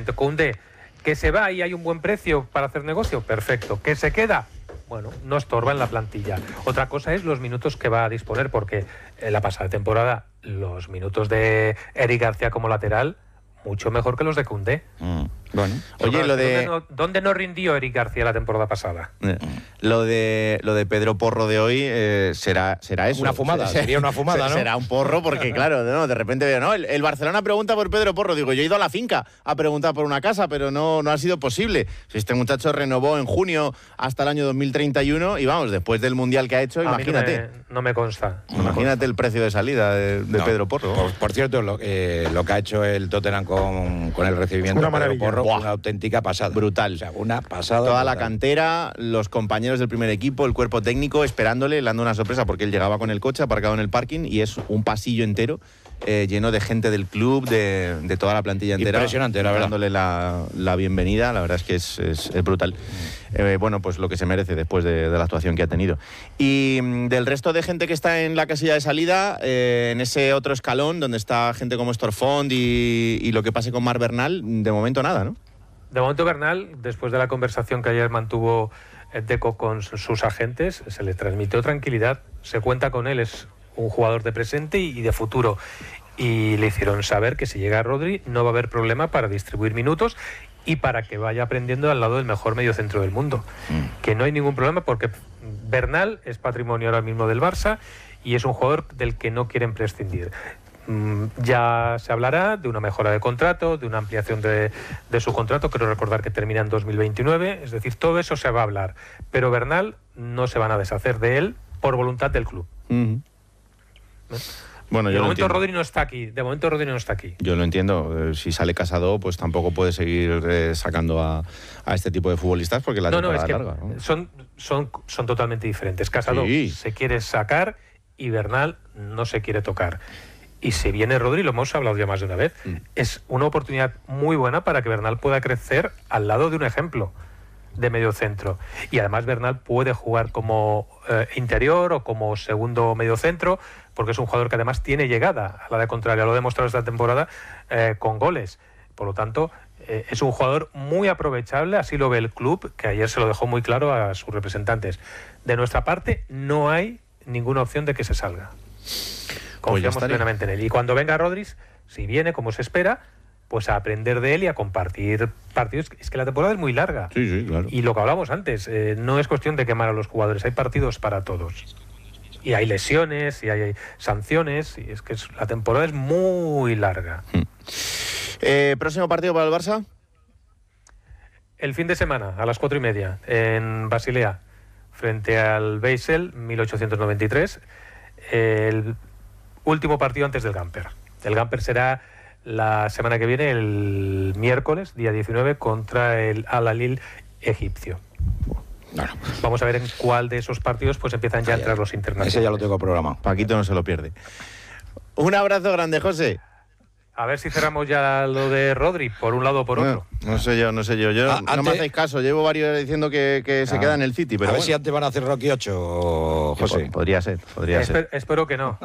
Efectivamente, Koundé, que se va y hay un buen precio para hacer negocio, perfecto. Que se queda, bueno, no estorba en la plantilla. Otra cosa es los minutos que va a disponer, porque en la pasada temporada los minutos de Eric García como lateral, mucho mejor que los de Koundé. Bueno, oye, lo de... ¿Dónde no rindió Eric García la temporada pasada? Lo de Pedro Porro de hoy será eso. Una fumada, sería una fumada, ¿no? Será un porro porque, claro, de repente veo, no, el Barcelona pregunta por Pedro Porro. Digo, yo he ido a la finca a preguntar por una casa, pero no ha sido posible. Si este muchacho renovó en junio hasta el año 2031 y vamos, después del Mundial que ha hecho, imagínate. No me consta. Imagínate el precio de salida de Pedro Porro. Por cierto, lo que ha hecho el Tottenham con el recibimiento de Pedro Porro, una auténtica pasada. Brutal. O sea, una pasada. Toda brutal. la cantera, los compañeros del primer equipo, el cuerpo técnico esperándole, dando una sorpresa porque él llegaba con el coche aparcado en el parking y es un pasillo entero lleno de gente del club, de toda la plantilla entera. Impresionante, la verdad. Dándole la bienvenida, la verdad es que es brutal. Bueno, pues lo que se merece después de la actuación que ha tenido. Y del resto de gente que está en la casilla de salida, en ese otro escalón donde está gente como Storfond y lo que pase con Marc Bernal, de momento nada, ¿no? De momento Bernal, después de la conversación que ayer mantuvo Deco con sus agentes, se le transmitió tranquilidad, se cuenta con él, es un jugador de presente y de futuro. Y le hicieron saber que si llega Rodri no va a haber problema para distribuir minutos y para que vaya aprendiendo al lado del mejor mediocentro del mundo. Que no hay ningún problema porque Bernal es patrimonio ahora mismo del Barça y es un jugador del que no quieren prescindir. Ya se hablará de una mejora de contrato, de una ampliación de su contrato, creo recordar que termina en 2029, es decir, todo eso se va a hablar, pero Bernal no se van a deshacer de él por voluntad del club. Bueno, de momento Rodri no está aquí, Yo lo entiendo, si sale Casado pues tampoco puede seguir sacando a este tipo de futbolistas porque la temporada es larga, ¿no? Son totalmente diferentes. Casado se quiere sacar y Bernal no se quiere tocar. Y si viene Rodri, lo hemos hablado ya más de una vez, es una oportunidad muy buena para que Bernal pueda crecer al lado de un ejemplo de mediocentro. Y además Bernal puede jugar como interior o como segundo mediocentro, porque es un jugador que además tiene llegada a la de contraria, lo ha demostrado esta temporada con goles. Por lo tanto, es un jugador muy aprovechable, así lo ve el club, que ayer se lo dejó muy claro a sus representantes. De nuestra parte, no hay ninguna opción de que se salga. Confiamos plenamente en él. Y cuando venga Rodri, si viene como se espera, pues a aprender de él y a compartir partidos. Es que la temporada es muy larga. Sí, claro. Y lo que hablábamos antes, no es cuestión de quemar a los jugadores, hay partidos para todos. Y hay lesiones, y hay sanciones, y es que la temporada es muy larga. ¿Próximo partido para el Barça? El fin de semana, a las 4:30, en Basilea, frente al Basel, 1893. El último partido antes del Gamper. El Gamper será la semana que viene, el miércoles, día 19, contra el Al-Ahly egipcio. Bueno. Vamos a ver en cuál de esos partidos pues empiezan ya a entrar los internacionales. Ese ya lo tengo programado. Paquito no se lo pierde. Un abrazo grande, José. A ver si cerramos ya lo de Rodri, por un lado o por otro. No sé yo. No me hacéis caso. Llevo varios días diciendo que se queda en el City. Pero a ver si antes van a hacer Rocky 8, José. Podría ser. Espero que no.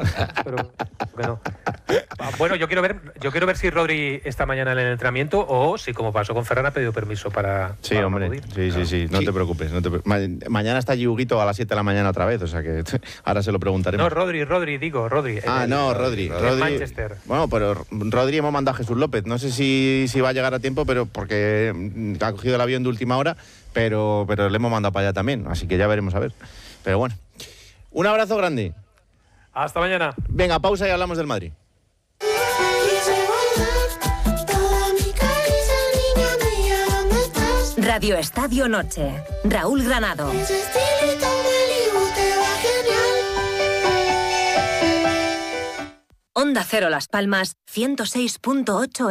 Bueno, yo quiero ver si Rodri esta mañana en el entrenamiento o si, como pasó con Ferran, ha pedido permiso para... Sí, para hombre. Sí. No te preocupes. Mañana está Yuguito a las 7 de la mañana otra vez, o sea que ahora se lo preguntaremos. No, Rodri. Rodri. En Manchester. Bueno, pero Rodri hemos mandado a Jesús López. No sé si va a llegar a tiempo, pero porque ha cogido el avión de última hora, pero le hemos mandado para allá también, así que ya veremos a ver. Pero bueno, un abrazo grande. Hasta mañana. Venga, pausa y hablamos del Madrid. Radio Estadio Noche. Raúl Granado. Onda Cero Las Palmas, 106.8